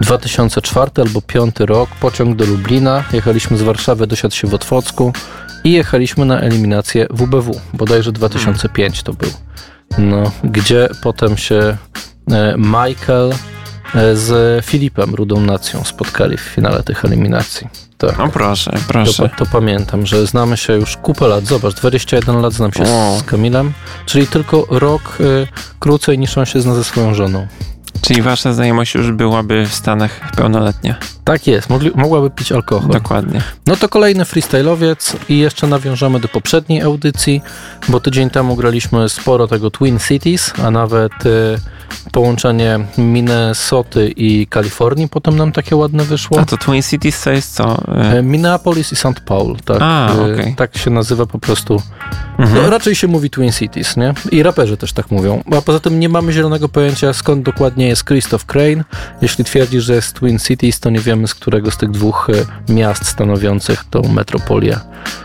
2004 albo 2005 rok, pociąg do Lublina, jechaliśmy z Warszawy, dosiadł się w Otwocku i jechaliśmy na eliminację WBW, bodajże 2005 to był. No, gdzie potem się Michael z Filipem, Rudą Nacją, spotkali w finale tych eliminacji. Tak. O proszę. To pamiętam, że znamy się już kupę lat. Zobacz, 21 lat znam się z Kamilem, czyli tylko rok krócej niż on się zna ze swoją żoną. Czyli wasza znajomość już byłaby w Stanach pełnoletnia. Tak jest, mogłaby pić alkohol. Dokładnie. No to kolejny freestyle'owiec i jeszcze nawiążemy do poprzedniej audycji, bo tydzień temu graliśmy sporo tego Twin Cities, a nawet połączenie Minnesoty i Kalifornii potem nam takie ładne wyszło. A to Twin Cities to jest co? Minneapolis i St. Paul, tak. Okay. Tak się nazywa po prostu. No, raczej się mówi Twin Cities, nie? I raperzy też tak mówią. A poza tym nie mamy zielonego pojęcia, skąd dokładnie jest Christoph Crane. Jeśli twierdzisz, że jest Twin Cities, to nie wiemy, z którego z tych dwóch miast stanowiących tą metropolię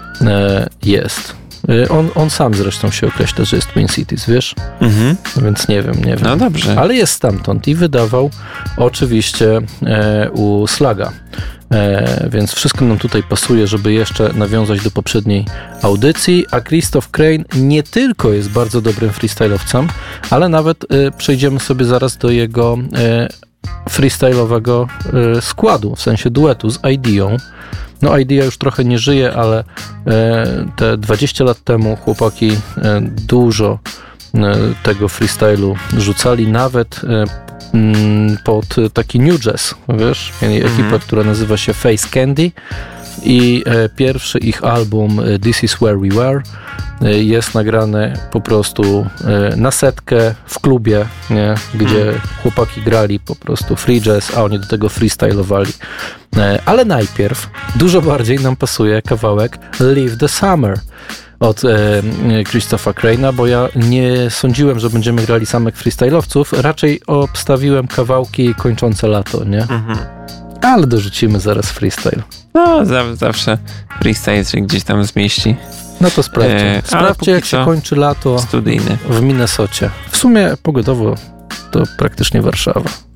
jest. On sam zresztą się określa, że jest Twin Cities, wiesz? Więc nie wiem. No dobrze. Ale jest stamtąd i wydawał oczywiście u Slaga. Więc wszystko nam tutaj pasuje, żeby jeszcze nawiązać do poprzedniej audycji, a Christoph Crane nie tylko jest bardzo dobrym freestyle'owcem, ale nawet przejdziemy sobie zaraz do jego freestyle'owego składu, w sensie duetu z Ideą. No Idea już trochę nie żyje, ale te 20 lat temu chłopaki dużo tego freestylu rzucali, nawet pod taki New Jazz, wiesz? Mieli ekipę, która nazywa się Face Candy i pierwszy ich album This Is Where We Were jest nagrany po prostu na setkę w klubie, nie? Gdzie chłopaki grali po prostu free jazz, a oni do tego freestylowali. Ale najpierw dużo bardziej nam pasuje kawałek Live the Summer od Christopha Crane'a, bo ja nie sądziłem, że będziemy grali samych freestyle'owców, raczej obstawiłem kawałki kończące lato, nie? Ale dorzucimy zaraz freestyle. No, zawsze freestyle się gdzieś tam zmieści. No to sprawdźcie jak się kończy lato studyjny w Minnesocie. W sumie pogodowo to praktycznie Warszawa.